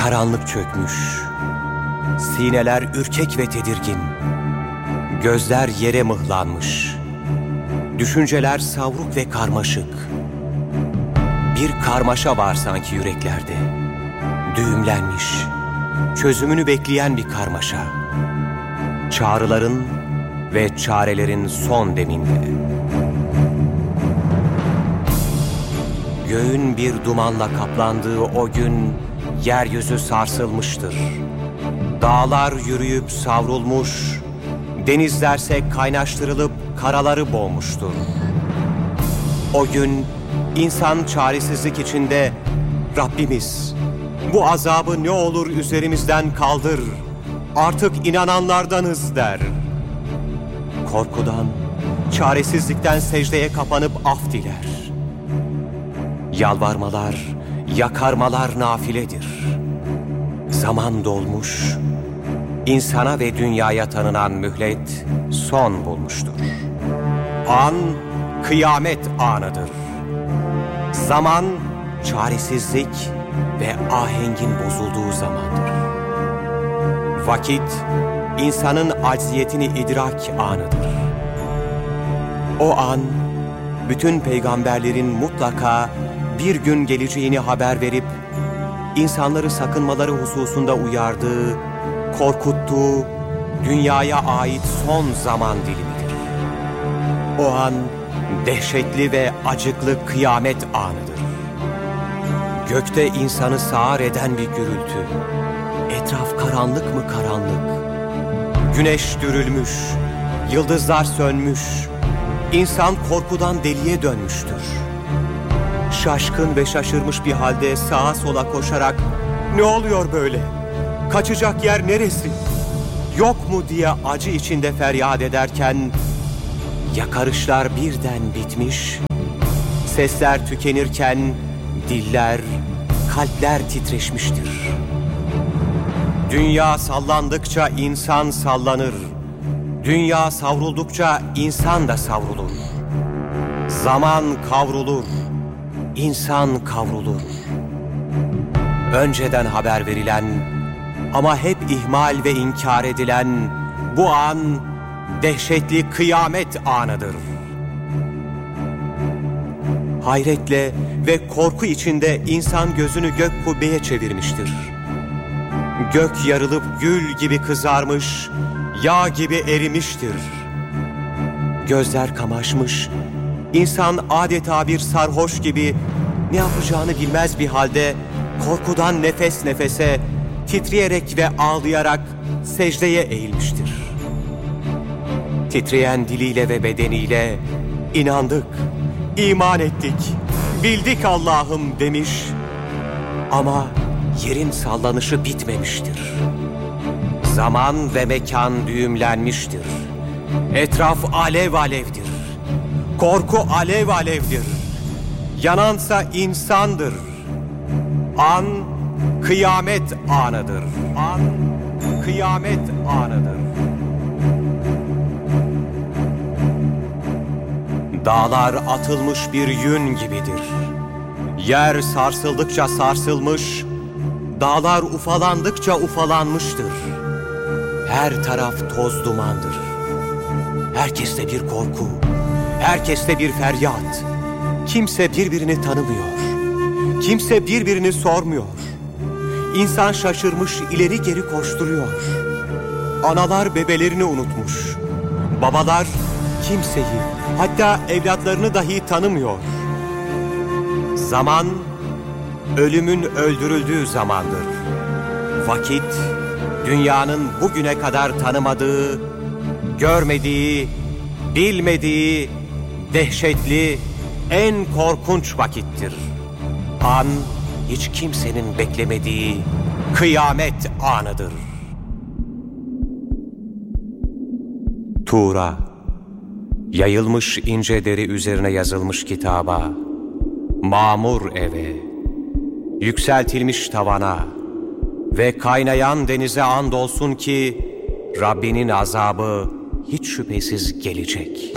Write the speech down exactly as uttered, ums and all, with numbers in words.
Karanlık çökmüş, sineler ürkek ve tedirgin, gözler yere mıhlanmış, düşünceler savruk ve karmaşık. Bir karmaşa var sanki yüreklerde, düğümlenmiş, çözümünü bekleyen bir karmaşa. Çağrıların ve çarelerin son deminde. Göğün bir dumanla kaplandığı o gün yeryüzü sarsılmıştır. Dağlar yürüyüp savrulmuş, denizlerse kaynaştırılıp karaları boğmuştur. O gün insan çaresizlik içinde Rabbimiz bu azabı ne olur üzerimizden kaldır, artık inananlardanız der. Korkudan, çaresizlikten secdeye kapanıp af diler. Yalvarmalar, yakarmalar nafiledir. Zaman dolmuş, insana ve dünyaya tanınan mühlet son bulmuştur. An, kıyamet anıdır. Zaman, çaresizlik ve ahengin bozulduğu zamandır. Vakit, insanın acziyetini idrak anıdır. O an, bütün peygamberlerin mutlaka bir gün geleceğini haber verip, insanları sakınmaları hususunda uyardığı, korkuttuğu, dünyaya ait son zaman dilimidir. O an, dehşetli ve acıklı kıyamet anıdır. Gökte insanı sağır eden bir gürültü. Etraf karanlık mı karanlık. Güneş dürülmüş, yıldızlar sönmüş. İnsan korkudan deliye dönmüştür. Şaşkın ve şaşırmış bir halde sağa sola koşarak "Ne oluyor böyle? Kaçacak yer neresi? Yok mu?" diye acı içinde feryat ederken yakarışlar birden bitmiş, sesler tükenirken diller, kalpler titreşmiştir. Dünya sallandıkça insan sallanır. Dünya savruldukça insan da savrulur. Zaman kavrulur, insan kavrulur. Önceden haber verilen ama hep ihmal ve inkar edilen bu an dehşetli kıyamet anıdır. Hayretle ve korku içinde insan gözünü gök kubbeye çevirmiştir. Gök yarılıp gül gibi kızarmış, yağ gibi erimiştir. Gözler kamaşmış, insan adeta bir sarhoş gibi ne yapacağını bilmez bir halde korkudan nefes nefese, titreyerek ve ağlayarak secdeye eğilmiştir. Titreyen diliyle ve bedeniyle inandık, iman ettik, bildik Allah'ım demiş ama yerin sallanışı bitmemiştir. Zaman ve mekan düğümlenmiştir. Etraf alev alevdir. Korku alev alevdir. Yanansa insandır. An kıyamet anıdır. An kıyamet anıdır. Dağlar atılmış bir yün gibidir. Yer sarsıldıkça sarsılmış, dağlar ufalandıkça ufalanmıştır. Her taraf toz dumandır. Herkeste bir korku, herkeste bir feryat. Kimse birbirini tanımıyor. Kimse birbirini sormuyor. İnsan şaşırmış ileri geri koşturuyor. Analar bebelerini unutmuş. Babalar kimseyi, hatta evlatlarını dahi tanımıyor. Zaman, ölümün öldürüldüğü zamandır. Vakit, dünyanın bugüne kadar tanımadığı, görmediği, bilmediği, dehşetli, en korkunç vakittir. An, hiç kimsenin beklemediği kıyamet anıdır. Tura, yayılmış ince deri üzerine yazılmış kitaba, mamur eve, yükseltilmiş tavana ve kaynayan denize andolsun ki Rabbinin azabı hiç şüphesiz gelecek.